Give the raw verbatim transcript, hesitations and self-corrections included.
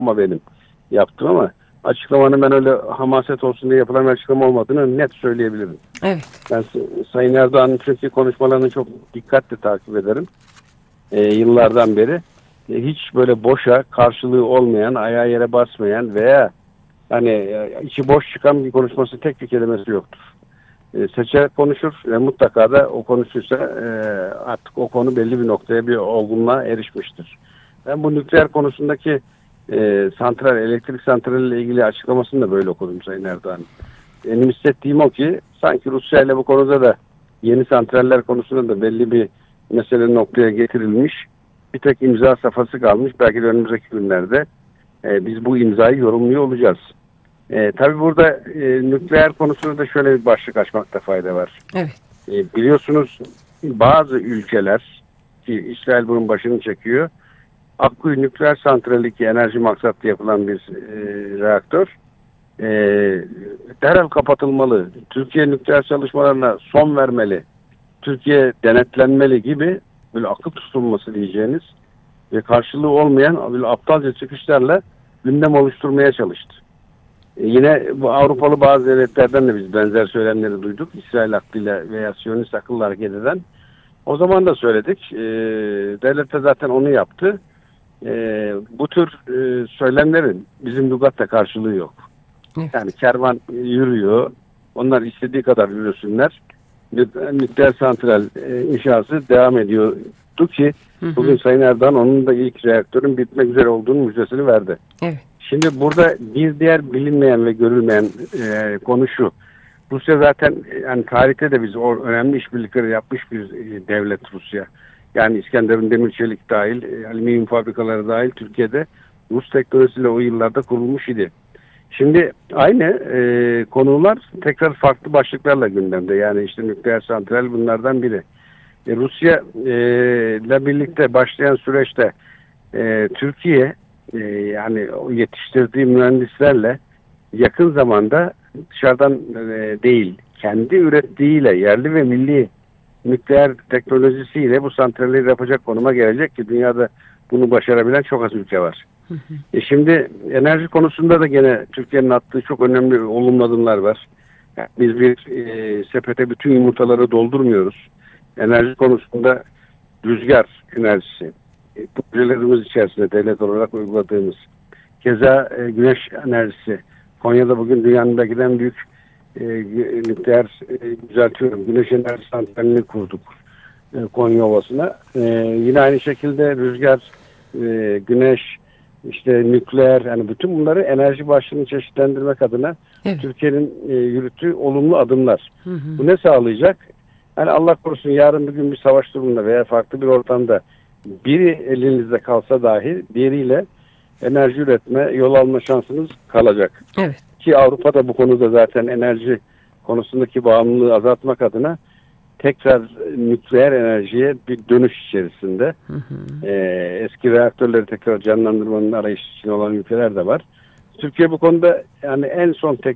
ama benim yaptım ama açıklamanın ben öyle hamaset olsun diye yapılan bir açıklama olmadığını net söyleyebilirim. Evet. Ben Sayın Erdoğan'ın çünkü konuşmalarını çok dikkatle takip ederim. E, yıllardan beri. E, hiç böyle boşa karşılığı olmayan, ayağa yere basmayan veya hani e, içi boş çıkan bir konuşması tek bir kelimesi yoktur. E, seçerek konuşur ve mutlaka da o konuşursa e, artık o konu belli bir noktaya bir olgunluğa erişmiştir. Ben bu nükleer konusundaki e, santral, elektrik santrali ile ilgili açıklamasını da böyle okudum Sayın Erdoğan. Benim hissettiğim o ki sanki Rusya ile bu konuda da yeni santraller konusunda da belli bir mesele noktaya getirilmiş. Bir tek imza safhası kalmış. Belki de önümüzdeki günlerde e, biz bu imzayı yorumluyor olacağız. E, tabii burada e, nükleer konusunda da şöyle bir başlık açmakta fayda var. Evet. E, biliyorsunuz bazı ülkeler ki İsrail bunun başını çekiyor. Akkuyu nükleer santrali ki enerji maksatlı yapılan bir e, reaktör e, derhal kapatılmalı. Türkiye nükleer çalışmalarına son vermeli. Türkiye denetlenmeli gibi böyle akıl tutulması diyeceğiniz ve karşılığı olmayan böyle aptalca çıkışlarla gündem oluşturmaya çalıştı. E yine bu Avrupalı bazı devletlerden de biz benzer söylemleri duyduk. İsrail aklıyla veya Siyonist akılla hareket eden. O zaman da söyledik. E, devlet de zaten onu yaptı. E, bu tür e, söylemlerin bizim lügatta karşılığı yok. Evet. Yani kervan yürüyor. Onlar istediği kadar yürüsünler. Nükleer santral e, inşası devam ediyordu ki hı hı. Bugün Sayın Erdoğan onun da ilk reaktörün bitmek üzere olduğunu müjdesini verdi. Evet. Şimdi burada bir diğer bilinmeyen ve görülmeyen e, konu şu. Rusya zaten yani tarihte de biz o önemli işbirlikleri yapmış bir e, devlet Rusya. Yani İskenderun Demir Çelik dahil, e, alüminyum fabrikaları dahil Türkiye'de Rus teknolojisiyle o yıllarda kurulmuş idi. Şimdi aynı e, konular tekrar farklı başlıklarla gündemde. Yani işte nükleer santral bunlardan biri. E, Rusya e, ile birlikte başlayan süreçte e, Türkiye e, yani yetiştirdiği mühendislerle yakın zamanda dışarıdan e, değil, kendi ürettiğiyle yerli ve milli nükleer teknolojisiyle bu santralleri yapacak konuma gelecek ki dünyada bunu başarabilen çok az ülke var. E şimdi enerji konusunda da gene Türkiye'nin attığı çok önemli olumlu adımlar var. Yani biz bir e, sepete bütün yumurtaları doldurmuyoruz. Enerji konusunda rüzgar enerjisi, e, projelerimiz içerisinde devlet olarak uyguladığımız. Keza e, güneş enerjisi. Konya'da bugün dünyanın belki de en büyük e, nükleer e, düzeltiyorum. Güneş enerji santralini kurduk e, Konya Ovası'na. E, yine aynı şekilde rüzgar, e, güneş, İşte nükleer, yani bütün bunları enerji başlığını çeşitlendirmek adına evet. Türkiye'nin e, yürüttüğü olumlu adımlar. Hı hı. Bu ne sağlayacak? Yani Allah korusun yarın bir gün bir savaş durumunda veya farklı bir ortamda biri elinizde kalsa dahi diğeriyle enerji üretme, yol alma şansınız kalacak. Evet. Ki Avrupa'da bu konuda zaten enerji konusundaki bağımlılığı azaltmak adına tekrar nükleer enerjiye bir dönüş içerisinde. Hı hı. Ee, eski reaktörleri tekrar canlandırmanın arayışı için olan ülkeler de var. Türkiye bu konuda yani en son tek